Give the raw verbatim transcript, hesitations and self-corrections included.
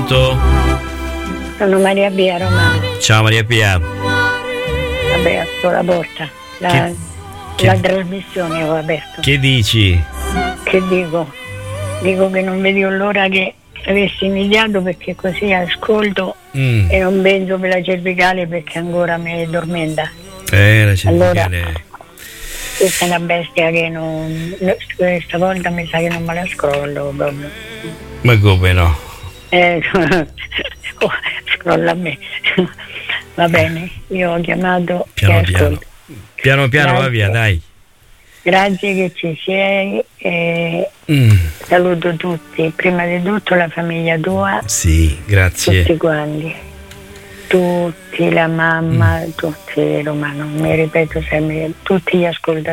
pronto? Sono Maria Pia Romano. Ciao Maria Pia. Vabbè, apro la porta. La, Che- la che- trasmissione ho aperto. Che dici? Che dico? Dico che non vedo l'ora che avessi iniziato, perché così ascolto Mm. e non penso per la cervicale, perché ancora mi dormenta. Eh, la cervicale. Allora, questa è una bestia che non, questa volta mi sa che non me la scrollo proprio. Ma come no? Eh, oh, scrolla a me. Va bene, io ho chiamato Piano e piano. ascolto. Piano piano va Grazie. via, dai. Grazie che ci sei e Mm. saluto tutti, prima di tutto la famiglia tua, Sì, grazie. tutti quanti, tutti, la mamma, tutti Romano, mi ripeto sempre, tutti gli ascoltatori.